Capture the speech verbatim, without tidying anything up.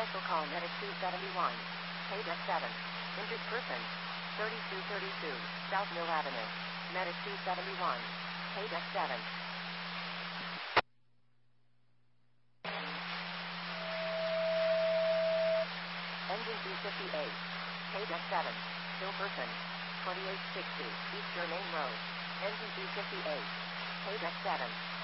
Special call Medic two seventy-one. Paydeck seven. Injured person. thirty-two thirty-two. South Mill Avenue. Medic two seventy-one. Paydeck seven. Engine two fifty-eight. Paydeck seven. Ill person. twenty-eight sixty. East Germain Road. Engine two fifty-eight. Paydeck seven.